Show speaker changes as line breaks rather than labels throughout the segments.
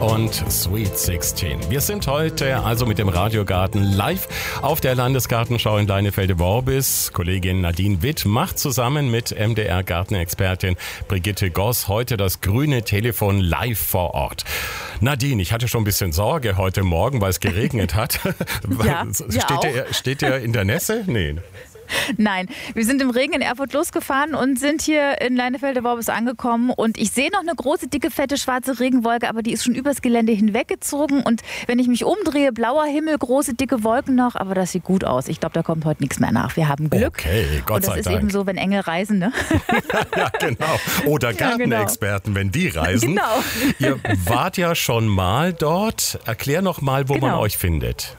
und Sweet 16. Wir sind heute also mit dem Radiogarten live auf der Landesgartenschau in Leinefelde-Worbis. Kollegin Nadine Witt macht zusammen mit MDR-Gartenexpertin Brigitte Goss heute das grüne Telefon live vor Ort. Nadine, ich hatte schon ein bisschen Sorge heute Morgen, weil es geregnet hat.
Ja,
steht ihr in der Nässe? Nee.
Nein, wir sind im Regen in Erfurt losgefahren und sind hier in Leinefelde-Worbis angekommen und ich sehe noch eine große, dicke, fette, schwarze Regenwolke, aber die ist schon übers Gelände hinweggezogen und wenn ich mich umdrehe, blauer Himmel, große, dicke Wolken noch, aber das sieht gut aus. Ich glaube, da kommt heute nichts mehr nach. Wir haben Glück.
Okay, Gott sei Dank.
Und das ist eben so, wenn Engel reisen, ne?
Ja, genau. Oder Gartenexperten, wenn die reisen.
Genau.
Ihr wart ja schon mal dort. Erklär noch mal, wo man euch findet.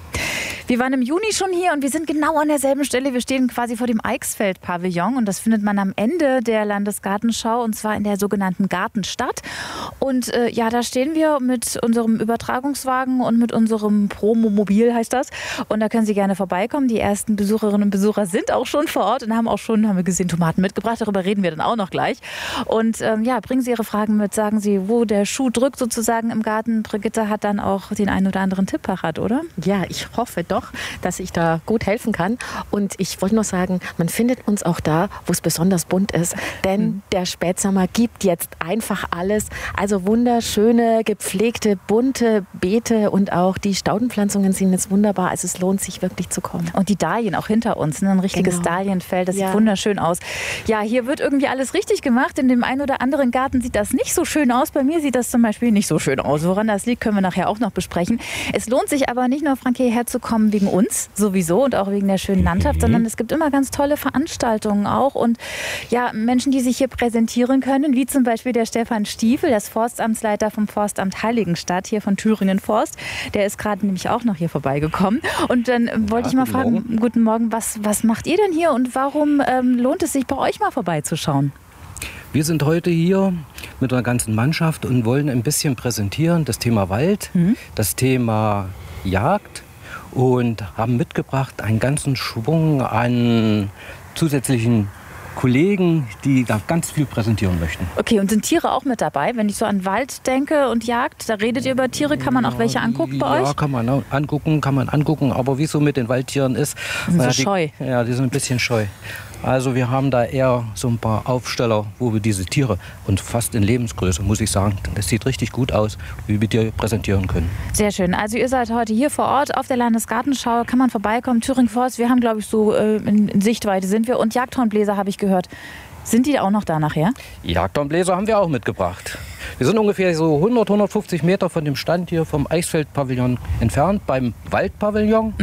Wir waren im Juni schon hier und wir sind genau an derselben Stelle. Wir stehen quasi vor dem Eichsfeld-Pavillon und das findet man am Ende der Landesgartenschau und zwar in der sogenannten Gartenstadt. Und da stehen wir mit unserem Übertragungswagen und mit unserem Promomobil, heißt das. Und da können Sie gerne vorbeikommen. Die ersten Besucherinnen und Besucher sind auch schon vor Ort und haben wir gesehen, Tomaten mitgebracht. Darüber reden wir dann auch noch gleich. Und bringen Sie Ihre Fragen mit. Sagen Sie, wo der Schuh drückt sozusagen im Garten. Brigitte hat dann auch den einen oder anderen Tipp parat, oder?
Ja, ich hoffe doch, dass ich da gut helfen kann. Und ich wollte nur sagen, man findet uns auch da, wo es besonders bunt ist. Denn der Spätsommer gibt jetzt einfach alles. Also wunderschöne, gepflegte, bunte Beete und auch die Staudenpflanzungen sind jetzt wunderbar. Also es lohnt sich wirklich zu kommen.
Und die Dahlien auch hinter uns, ne? Ein richtiges Dahlienfeld, das sieht wunderschön aus. Ja, hier wird irgendwie alles richtig gemacht. In dem einen oder anderen Garten sieht das nicht so schön aus. Bei mir sieht das zum Beispiel nicht so schön aus. Woran das liegt, können wir nachher auch noch besprechen. Es lohnt sich aber nicht nur, Frank, hierher zu kommen wegen uns sowieso und auch wegen der schönen Landschaft, sondern es gibt immer ganz tolle Veranstaltungen auch und ja, Menschen, die sich hier präsentieren können, wie zum Beispiel der Stefan Stiefel, das Forstamtsleiter vom Forstamt Heiligenstadt hier von Thüringen Forst. Der ist gerade nämlich auch noch hier vorbeigekommen und dann wollte ich mal fragen, guten Morgen, was macht ihr denn hier und warum lohnt es sich bei euch mal vorbeizuschauen?
Wir sind heute hier mit einer ganzen Mannschaft und wollen ein bisschen präsentieren, das Thema Wald, das Thema Jagd und haben mitgebracht einen ganzen Schwung an zusätzlichen Kollegen, die da ganz viel präsentieren möchten.
Okay, und sind Tiere auch mit dabei? Wenn ich so an Wald denke und Jagd, da redet ihr über Tiere, kann man auch welche angucken bei euch?
Ja, kann man angucken, aber wie es so mit den Waldtieren ist.
Die sind so scheu.
Ja, die sind ein bisschen scheu. Also wir haben da eher so ein paar Aufsteller, wo wir diese Tiere und fast in Lebensgröße, muss ich sagen, das sieht richtig gut aus, wie wir dir präsentieren können.
Sehr schön. Also ihr seid heute hier vor Ort auf der Landesgartenschau, kann man vorbeikommen. Thüringen Forst, wir haben glaube ich so in Sichtweite sind wir und Jagdhornbläser habe ich gehört. Sind die auch noch da nachher?
Jagdhornbläser haben wir auch mitgebracht. Wir sind ungefähr so 150 Meter von dem Stand hier vom Eichsfeld-Pavillon entfernt, beim Waldpavillon.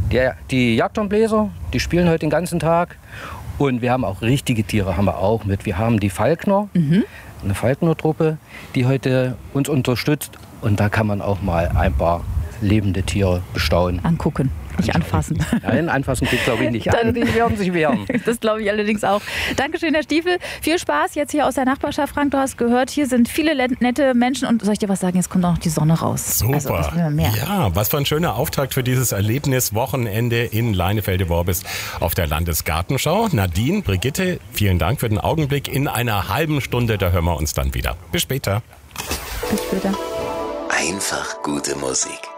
Die Jagdhornbläser, die spielen heute den ganzen Tag. Und wir haben auch richtige Tiere, haben wir auch mit. Wir haben die Falkner, eine Falkner-Truppe, die heute uns unterstützt. Und da kann man auch mal ein paar lebende Tiere bestaunen.
Angucken, nicht anfassen.
Nein, anfassen geht glaube ich nicht. Die werden sich wehren.
Das glaube ich allerdings auch. Dankeschön, Herr Stiefel. Viel Spaß jetzt hier aus der Nachbarschaft. Frank, du hast gehört, hier sind viele nette Menschen. Und soll ich dir was sagen, jetzt kommt auch noch die Sonne raus.
Super.
Also, was will man mehr?
Ja, was für ein schöner Auftakt für dieses Erlebniswochenende in Leinefelde-Worbis auf der Landesgartenschau. Nadine, Brigitte, vielen Dank für den Augenblick. In einer halben Stunde, da hören wir uns dann wieder. Bis später.
Bis später.
Einfach gute Musik.